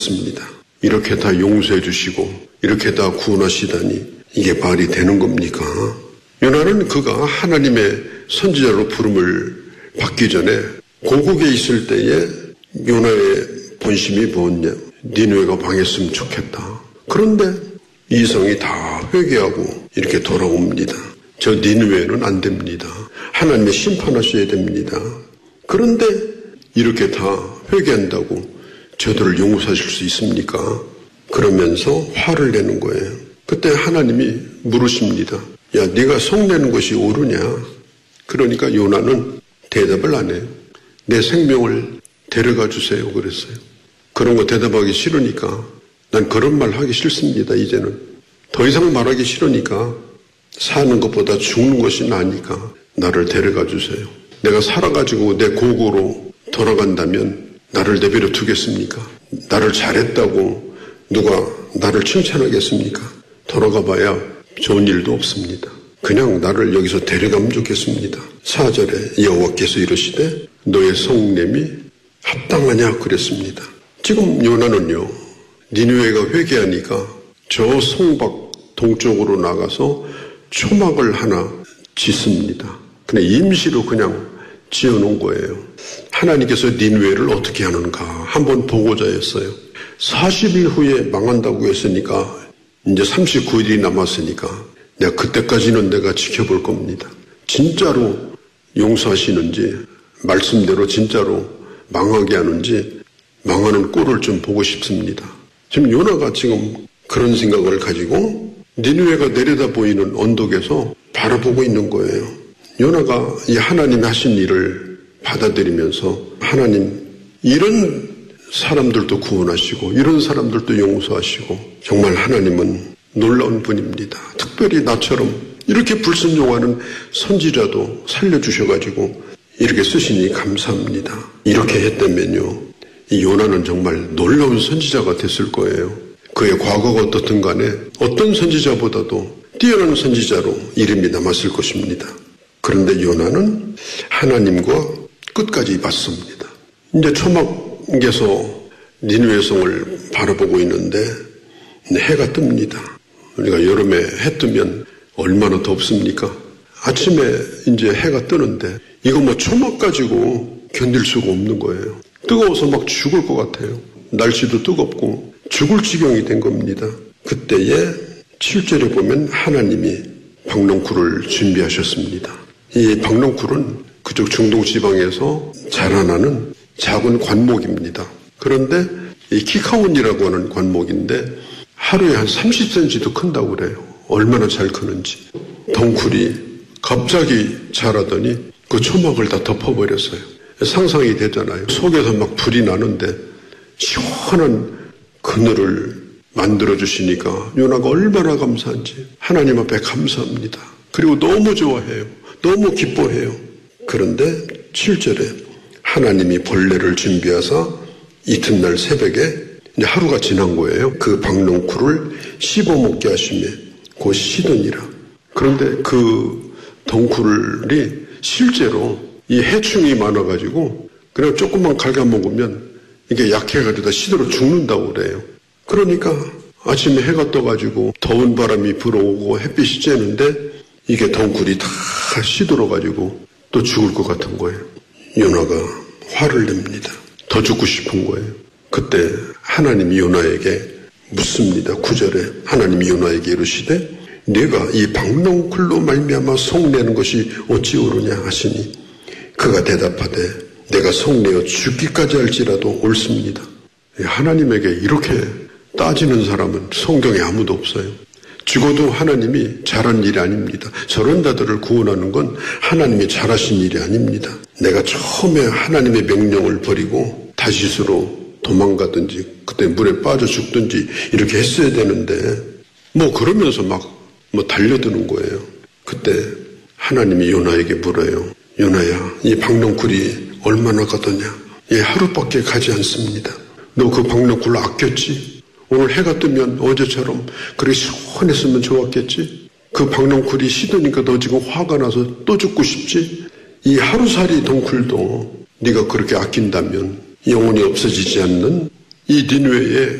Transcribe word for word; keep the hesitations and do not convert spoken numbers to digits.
습니다. 이렇게 다 용서해 주시고 이렇게 다 구원하시다니 이게 말이 되는 겁니까? 요나는 그가 하나님의 선지자로 부름을 받기 전에 고국에 있을 때에 요나의 본심이 뭐였냐? 니느웨가 망했으면 좋겠다. 그런데 이성이 다 회개하고 이렇게 돌아옵니다. 저 니느웨는 안 됩니다. 하나님의 심판하셔야 됩니다. 그런데 이렇게 다 회개한다고 저들을 용서하실 수 있습니까? 그러면서 화를 내는 거예요. 그때 하나님이 물으십니다. 야, 네가 성내는 것이 옳으냐? 그러니까 요나는 대답을 안 해요. 내 생명을 데려가 주세요 그랬어요. 그런 거 대답하기 싫으니까 난 그런 말 하기 싫습니다. 이제는 더 이상 말하기 싫으니까 사는 것보다 죽는 것이 나으니까 나를 데려가 주세요. 내가 살아가지고 내 고국으로 돌아간다면 나를 내버려 두겠습니까? 나를 잘했다고 누가 나를 칭찬하겠습니까? 돌아가 봐야 좋은 일도 없습니다. 그냥 나를 여기서 데려가면 좋겠습니다. 사 절에 여호와께서 이르시되 너의 성냄이 합당하냐 그랬습니다. 지금 요나는요, 니느웨가 회개하니까 저 성밖 동쪽으로 나가서 초막을 하나 짓습니다. 그냥 임시로 그냥 지어놓은 거예요. 하나님께서 니느웨를 어떻게 하는가 한번 보고자 했어요. 사십 일 후에 망한다고 했으니까 이제 삼십구 일이 남았으니까 내가 그때까지는 내가 지켜볼 겁니다. 진짜로 용서하시는지 말씀대로 진짜로 망하게 하는지 망하는 꼴을 좀 보고 싶습니다. 지금 요나가 지금 그런 생각을 가지고 니느웨가 내려다 보이는 언덕에서 바라보고 있는 거예요. 요나가 이 하나님이 하신 일을 받아들이면서 하나님 이런 사람들도 구원하시고 이런 사람들도 용서하시고 정말 하나님은 놀라운 분입니다. 특별히 나처럼 이렇게 불순종하는 선지자도 살려주셔가지고 이렇게 쓰시니 감사합니다. 이렇게 했다면요, 이 요나는 정말 놀라운 선지자가 됐을 거예요. 그의 과거가 어떻든 간에 어떤 선지자보다도 뛰어난 선지자로 이름이 남았을 것입니다. 그런데 요나는 하나님과 끝까지 맞습니다. 이제 초막에서 니느웨 성을 바라보고 있는데 해가 뜹니다. 우리가 여름에 해 뜨면 얼마나 덥습니까? 아침에 이제 해가 뜨는데 이거 뭐 초막 가지고 견딜 수가 없는 거예요. 뜨거워서 막 죽을 것 같아요. 날씨도 뜨겁고 죽을 지경이 된 겁니다. 그때에 칠 절에 보면 하나님이 박농쿨을 준비하셨습니다. 이 박농쿨은 그쪽 중동 지방에서 자라나는 작은 관목입니다. 그런데 이 키카온이라고 하는 관목인데 하루에 한 삼십 센티미터도 큰다고 그래요. 얼마나 잘 크는지. 덩쿨이 갑자기 자라더니 그 초막을 다 덮어버렸어요. 상상이 되잖아요. 속에서 막 불이 나는데 시원한 그늘을 만들어주시니까 요나가 얼마나 감사한지 하나님 앞에 감사합니다. 그리고 너무 좋아해요. 너무 기뻐해요. 그런데 칠 절에 하나님이 벌레를 준비하사 이튿날 새벽에 이제 하루가 지난 거예요. 그 박농쿨을 씹어먹게 하시며 곧 시드니라. 그런데 그 덩쿨이 실제로 이 해충이 많아가지고 그냥 조금만 갉아먹으면 이게 약해가지고 다 시들어 죽는다고 그래요. 그러니까 아침에 해가 떠가지고 더운 바람이 불어오고 햇빛이 쬐는데 이게 덩쿨이 다 시들어가지고 또 죽을 것 같은 거예요. 요나가 화를 냅니다. 더 죽고 싶은 거예요. 그때 하나님이 요나에게 묻습니다. 구 절에 하나님이 요나에게 이르시되 네가 이 박농쿨로 말미암아 성내는 것이 어찌 옳으냐 하시니 그가 대답하되 내가 성내어 죽기까지 할지라도 옳습니다. 하나님에게 이렇게 따지는 사람은 성경에 아무도 없어요. 죽어도 하나님이 잘한 일이 아닙니다. 저런 자들을 구원하는 건 하나님이 잘하신 일이 아닙니다. 내가 처음에 하나님의 명령을 버리고 다시스로 도망가든지 그때 물에 빠져 죽든지 이렇게 했어야 되는데 뭐 그러면서 막 뭐 달려드는 거예요. 그때 하나님이 요나에게 물어요. 요나야, 이 박농쿨이 얼마나 가더냐? 얘 하루밖에 가지 않습니다. 너 그 박농쿨 아꼈지? 오늘 해가 뜨면 어제처럼 그렇게 시원했으면 좋았겠지? 그 박농쿨이 시드니까 너 지금 화가 나서 또 죽고 싶지? 이 하루살이 덩쿨도 네가 그렇게 아낀다면 영원히 없어지지 않는 이 니느웨에